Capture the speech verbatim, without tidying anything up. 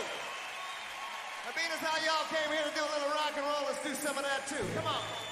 Now, being as how y'all came here to do a little rock and roll, let's do some of that too. Come on.